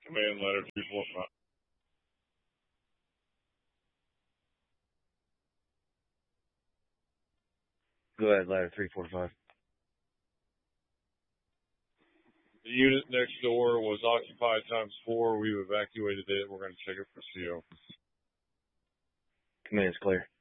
Command letter 345. Go ahead, ladder 345. The unit next door was occupied ×4. We've evacuated it. We're going to check it for CO. Command's clear.